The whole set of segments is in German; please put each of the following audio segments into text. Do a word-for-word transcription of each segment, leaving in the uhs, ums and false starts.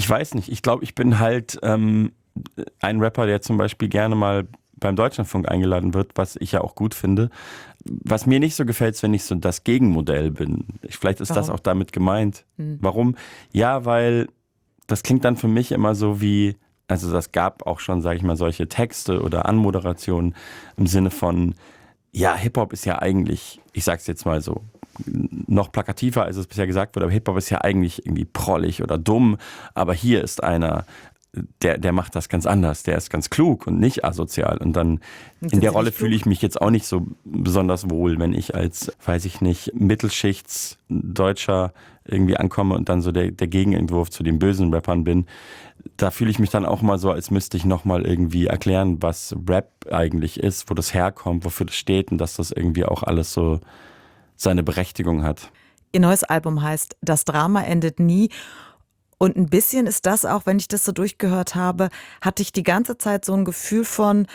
Ich weiß nicht, ich glaube, ich bin halt ähm, ein Rapper, der zum Beispiel gerne mal beim Deutschlandfunk eingeladen wird, was ich ja auch gut finde. Was mir nicht so gefällt, ist, wenn ich so das Gegenmodell bin. Vielleicht ist Warum? das auch damit gemeint. Hm. Warum? Ja, weil das klingt dann für mich immer so wie, also das gab auch schon, sage ich mal, solche Texte oder Anmoderationen im Sinne von, ja, Hip-Hop ist ja eigentlich, ich sag's jetzt mal so, noch plakativer, als es bisher gesagt wurde, aber Hip-Hop ist ja eigentlich irgendwie prollig oder dumm, aber hier ist einer, der, der macht das ganz anders, der ist ganz klug und nicht asozial und dann in der Rolle fühle ich mich jetzt auch nicht so besonders wohl, wenn ich als, weiß ich nicht, Mittelschichts-Deutscher irgendwie ankomme und dann so der, der Gegenentwurf zu den bösen Rappern bin. Da fühle ich mich dann auch mal so, als müsste ich nochmal irgendwie erklären, was Rap eigentlich ist, wo das herkommt, wofür das steht und dass das irgendwie auch alles so seine Berechtigung hat. Ihr neues Album heißt Das Drama endet nie. Und ein bisschen ist das auch, wenn ich das so durchgehört habe, hatte ich die ganze Zeit so ein Gefühl von,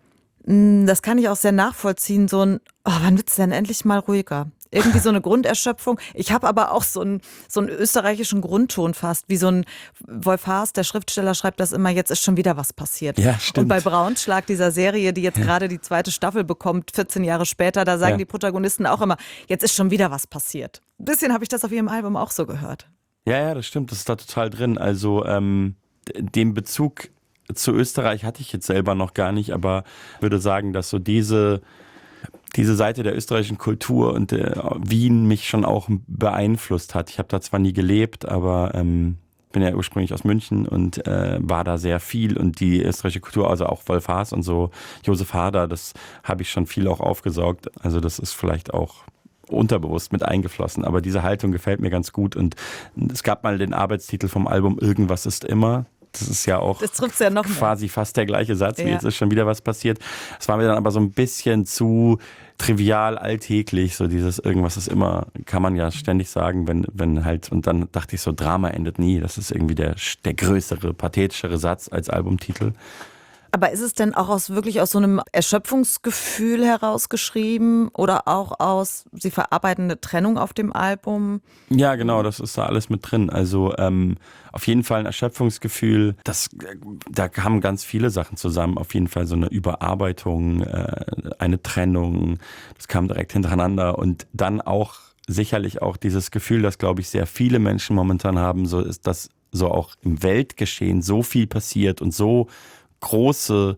das kann ich auch sehr nachvollziehen, so ein, oh, wann wird es denn endlich mal ruhiger? Irgendwie so eine Grunderschöpfung. Ich habe aber auch so einen, so einen österreichischen Grundton fast, wie so ein Wolf Haas, der Schriftsteller, schreibt das immer, jetzt ist schon wieder was passiert. Ja, stimmt. Und bei Braunschlag, dieser Serie, die jetzt ja. gerade die zweite Staffel bekommt, vierzehn Jahre später, da sagen ja. die Protagonisten auch immer, jetzt ist schon wieder was passiert. Ein bisschen habe ich das auf ihrem Album auch so gehört. Ja, ja, das stimmt, das ist da total drin. Also ähm, den Bezug zu Österreich hatte ich jetzt selber noch gar nicht, aber würde sagen, dass so diese, diese Seite der österreichischen Kultur und der Wien mich schon auch beeinflusst hat. Ich habe da zwar nie gelebt, aber ähm, bin ja ursprünglich aus München und äh, war da sehr viel und die österreichische Kultur, also auch Wolf Haas und so, Josef Hader, das habe ich schon viel auch aufgesaugt. Also das ist vielleicht auch unterbewusst mit eingeflossen, aber diese Haltung gefällt mir ganz gut und es gab mal den Arbeitstitel vom Album Irgendwas ist immer. Das ist ja auch das trifft's ja noch quasi fast der gleiche Satz, wie ja. jetzt ist schon wieder was passiert. Es war mir dann aber so ein bisschen zu trivial, alltäglich, so dieses Irgendwas ist immer, kann man ja ständig sagen, wenn, wenn halt, und dann dachte ich so, Drama endet nie, das ist irgendwie der, der größere, pathetischere Satz als Albumtitel. Aber ist es denn auch aus wirklich aus so einem Erschöpfungsgefühl herausgeschrieben oder auch aus, Sie verarbeiten eine Trennung auf dem Album? Ja, genau, das ist da alles mit drin. Also ähm, auf jeden Fall ein Erschöpfungsgefühl. Das, da kamen ganz viele Sachen zusammen. Auf jeden Fall so eine Überarbeitung, äh, eine Trennung. Das kam direkt hintereinander und dann auch sicherlich auch dieses Gefühl, das glaube ich sehr viele Menschen momentan haben, so ist, dass so auch im Weltgeschehen so viel passiert und so große,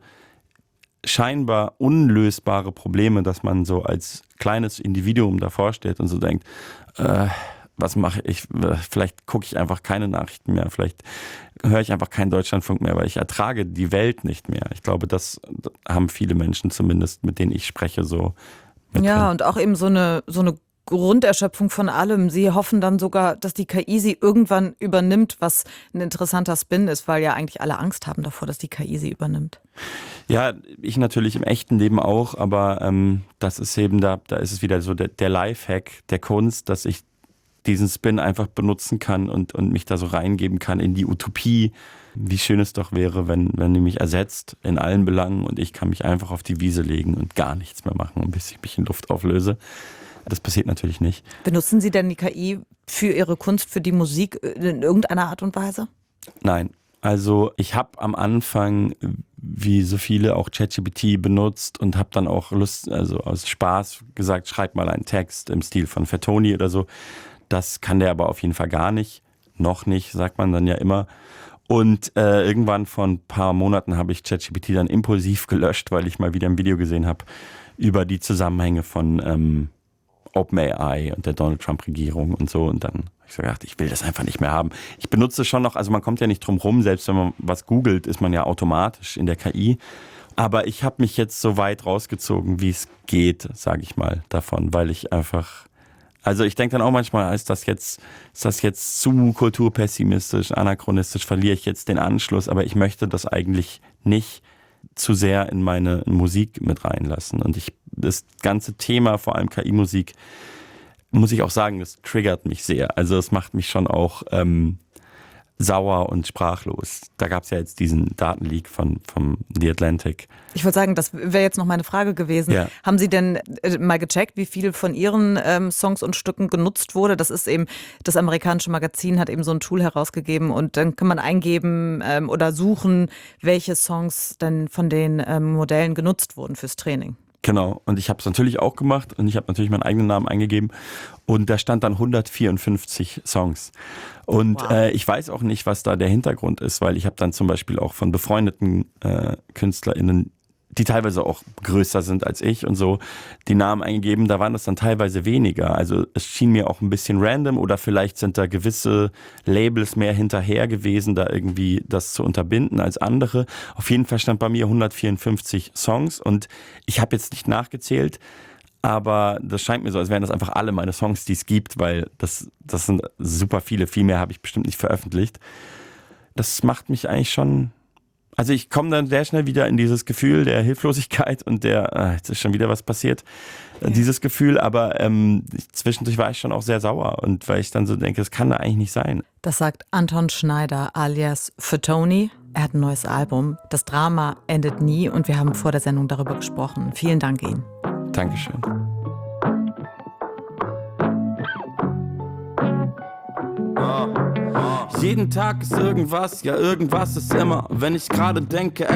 scheinbar unlösbare Probleme, dass man so als kleines Individuum davor steht und so denkt, äh, was mache ich? Vielleicht gucke ich einfach keine Nachrichten mehr, vielleicht höre ich einfach keinen Deutschlandfunk mehr, weil ich ertrage die Welt nicht mehr. Ich glaube, das haben viele Menschen zumindest, mit denen ich spreche, so mit Ja, drin. und auch eben so eine, so eine Grunderschöpfung von allem. Sie hoffen dann sogar, dass die K I sie irgendwann übernimmt, was ein interessanter Spin ist, weil ja eigentlich alle Angst haben davor, dass die K I sie übernimmt. Ja, ich natürlich im echten Leben auch, aber ähm, das ist eben, da, da ist es wieder so der, der Lifehack der Kunst, dass ich diesen Spin einfach benutzen kann und, und mich da so reingeben kann in die Utopie. Wie schön es doch wäre, wenn, wenn die mich ersetzt in allen Belangen und ich kann mich einfach auf die Wiese legen und gar nichts mehr machen, bis ich mich in Luft auflöse. Das passiert natürlich nicht. Benutzen Sie denn die K I für Ihre Kunst, für die Musik in irgendeiner Art und Weise? Nein. Also ich habe am Anfang, wie so viele, auch ChatGPT benutzt und habe dann auch Lust, also aus Spaß gesagt, schreib mal einen Text im Stil von Fettoni oder so. Das kann der aber auf jeden Fall gar nicht. Noch nicht, sagt man dann ja immer. Und äh, irgendwann vor ein paar Monaten habe ich ChatGPT dann impulsiv gelöscht, weil ich mal wieder ein Video gesehen habe über die Zusammenhänge von ähm, OpenAI und der Donald Trump-Regierung und so. Und dann habe ich so gedacht, ich will das einfach nicht mehr haben. Ich benutze schon noch, also man kommt ja nicht drum rum, selbst wenn man was googelt, ist man ja automatisch in der K I. Aber ich habe mich jetzt so weit rausgezogen, wie es geht, sage ich mal, davon, weil ich einfach, also ich denke dann auch manchmal, ist das jetzt, ist das jetzt zu kulturpessimistisch, anachronistisch, verliere ich jetzt den Anschluss, aber ich möchte das eigentlich nicht zu sehr in meine Musik mit reinlassen. Und ich, das ganze Thema, vor allem K I-Musik, muss ich auch sagen, das triggert mich sehr. Also es macht mich schon auch ähm, sauer und sprachlos. Da gab es ja jetzt diesen Datenleak von vom The Atlantic. Ich wollte sagen, das wäre jetzt noch meine Frage gewesen. Ja. Haben Sie denn äh, mal gecheckt, wie viel von Ihren ähm, Songs und Stücken genutzt wurde? Das ist eben, das amerikanische Magazin hat eben so ein Tool herausgegeben und dann kann man eingeben ähm, oder suchen, welche Songs denn von den ähm, Modellen genutzt wurden fürs Training. Genau, und ich habe es natürlich auch gemacht und ich habe natürlich meinen eigenen Namen eingegeben und da stand dann hundertvierundfünfzig Songs. Und Wow. äh, ich weiß auch nicht, was da der Hintergrund ist, weil ich habe dann zum Beispiel auch von befreundeten äh, KünstlerInnen, die teilweise auch größer sind als ich und so, die Namen eingegeben, da waren das dann teilweise weniger. Also es schien mir auch ein bisschen random oder vielleicht sind da gewisse Labels mehr hinterher gewesen, da irgendwie das zu unterbinden als andere. Auf jeden Fall stand bei mir hundertvierundfünfzig Songs und ich habe jetzt nicht nachgezählt, aber das scheint mir so, als wären das einfach alle meine Songs, die es gibt, weil das, das sind super viele, viel mehr habe ich bestimmt nicht veröffentlicht. Das macht mich eigentlich schon... Also ich komme dann sehr schnell wieder in dieses Gefühl der Hilflosigkeit und der, äh, jetzt ist schon wieder was passiert, ja. Dieses Gefühl, aber ähm, zwischendurch war ich schon auch sehr sauer und weil ich dann so denke, das kann da eigentlich nicht sein. Das sagt Anton Schneider alias Fatoni. Er hat ein neues Album. Das Drama endet nie und wir haben vor der Sendung darüber gesprochen. Vielen Dank Ihnen. Dankeschön. Jeden Tag ist irgendwas, ja irgendwas ist immer, wenn ich gerade denke,